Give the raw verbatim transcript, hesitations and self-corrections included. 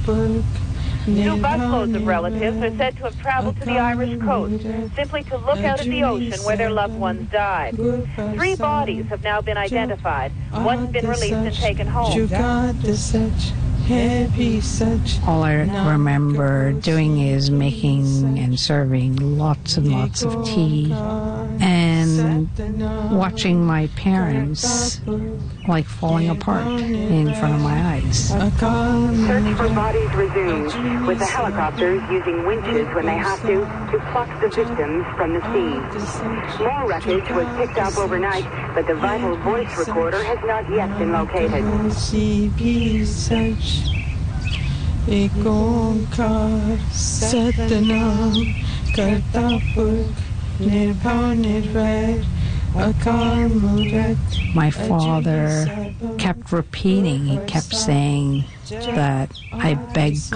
Two busloads of relatives are said to have traveled to the Irish coast, simply to look out at the ocean where their loved ones died. Three bodies have now been identified. One's been released and taken home. All I remember doing is making and serving lots and lots of tea and watching my parents like falling apart in front of my eyes. Search for bodies resumed, with the helicopters using winches when they have to to pluck the victims from the sea. More wreckage was picked up overnight, but the vital voice recorder has not yet been located. My father kept repeating, he kept saying that I begged